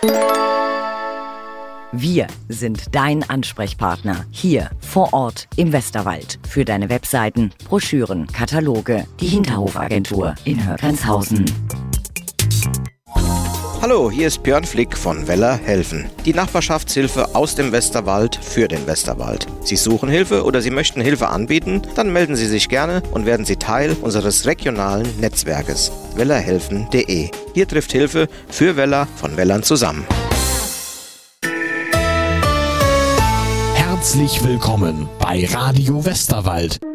Wir sind dein Ansprechpartner hier vor Ort im Westerwald für deine Webseiten, Broschüren, Kataloge, die Hinterhofagentur in Hörgrenzhausen. Hallo, hier ist Björn Flick von Weller helfen. Die Nachbarschaftshilfe aus dem Westerwald für den Westerwald. Sie suchen Hilfe oder Sie möchten Hilfe anbieten? Dann melden Sie sich gerne und werden Sie Teil unseres regionalen Netzwerkes wellerhelfen.de. Hier trifft Hilfe für Weller von Wellern zusammen. Herzlich willkommen bei Radio Westerwald.